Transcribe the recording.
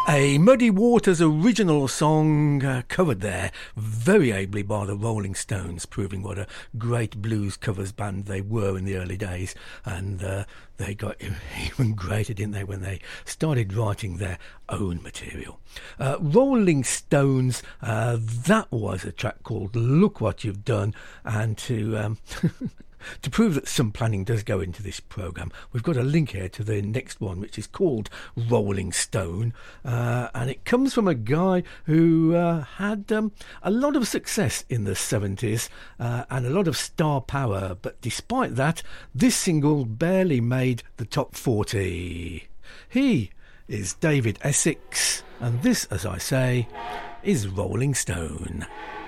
A Muddy Waters original song covered there very ably by the Rolling Stones, proving what a great blues covers band they were in the early days. And they got even greater, didn't they, when they started writing their own material. Rolling Stones, that was a track called Look What You've Done. And to to prove that some planning does go into this programme, we've got a link here to the next one, which is called Rolling Stone, and it comes from a guy who had a lot of success in the 70s and a lot of star power, but despite that, this single barely made the top 40. He is David Essex, and this, as I say, is Rolling Stone.